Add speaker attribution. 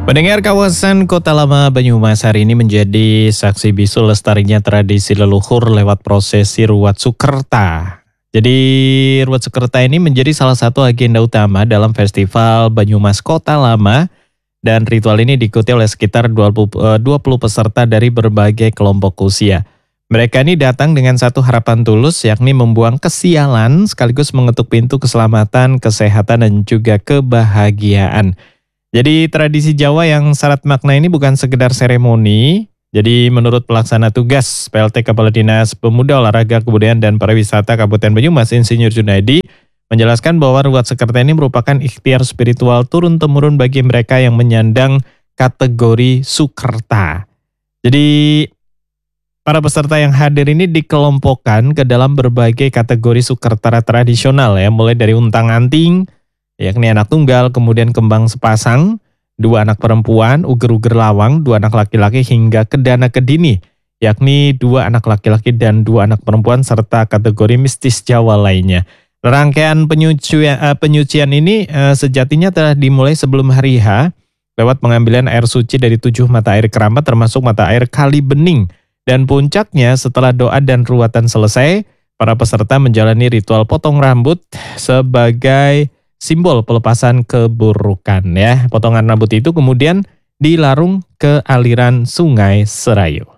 Speaker 1: Pendengar, kawasan Kota Lama Banyumas hari ini menjadi saksi bisu lestarinya tradisi leluhur lewat prosesi Ruat Sukerta. Jadi Ruat Sukerta ini menjadi salah satu agenda utama dalam Festival Banyumas Kota Lama, dan ritual ini diikuti oleh sekitar 20 peserta dari berbagai kelompok usia. Mereka ini datang dengan satu harapan tulus, yakni membuang kesialan sekaligus mengetuk pintu keselamatan, kesehatan, dan juga kebahagiaan. Jadi tradisi Jawa yang syarat makna ini bukan sekedar seremoni. Jadi menurut pelaksana tugas PLT Kepala Dinas Pemuda Olahraga Kebudayaan dan Pariwisata Kabupaten Banyumas Insinyur Junaidi menjelaskan bahwa Ruat Sukerta ini merupakan ikhtiar spiritual turun-temurun bagi mereka yang menyandang kategori Sukerta. Jadi para peserta yang hadir ini dikelompokkan ke dalam berbagai kategori Sukerta tradisional ya, mulai dari untang-anting, yakni anak tunggal, kemudian kembang sepasang, 2 anak perempuan, uger-uger lawang, 2 anak laki-laki, hingga kedana kedini, yakni 2 anak laki-laki dan 2 anak perempuan, serta kategori mistis Jawa lainnya. Rangkaian penyucian ini sejatinya telah dimulai sebelum hari H, lewat pengambilan air suci dari 7 mata air keramat termasuk mata air Kali Bening. Dan puncaknya setelah doa dan ruatan selesai, para peserta menjalani ritual potong rambut sebagai simbol pelepasan keburukan ya. Potongan rambut itu kemudian dilarung ke aliran Sungai Serayu.